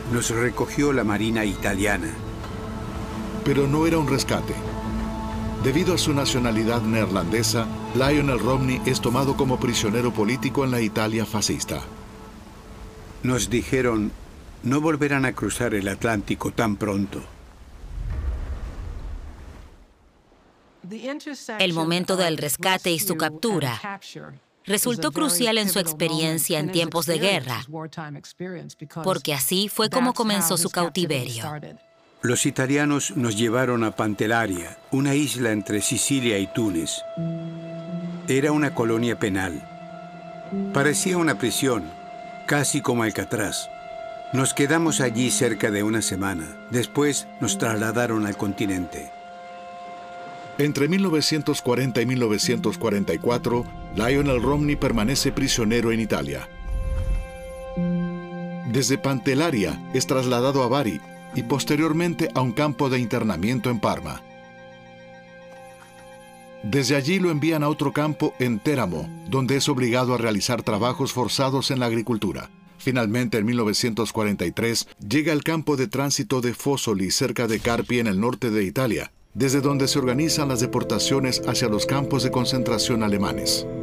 Nos recogió la Marina italiana. Pero no era un rescate. Debido a su nacionalidad neerlandesa, Lionel Romney es tomado como prisionero político en la Italia fascista. Nos dijeron, no volverán a cruzar el Atlántico tan pronto. El momento del rescate y su captura resultó crucial en su experiencia en tiempos de guerra, porque así fue como comenzó su cautiverio. Los italianos nos llevaron a Pantelleria, una isla entre Sicilia y Túnez. Era una colonia penal. Parecía una prisión, casi como Alcatraz. Nos quedamos allí cerca de una semana. Después nos trasladaron al continente. Entre 1940 y 1944, Lionel Romney permanece prisionero en Italia. Desde Pantelleria es trasladado a Bari y posteriormente a un campo de internamiento en Parma. Desde allí lo envían a otro campo en Teramo, donde es obligado a realizar trabajos forzados en la agricultura. Finalmente, en 1943, llega al campo de tránsito de Fossoli, cerca de Carpi, en el norte de Italia, desde donde se organizan las deportaciones hacia los campos de concentración alemanes.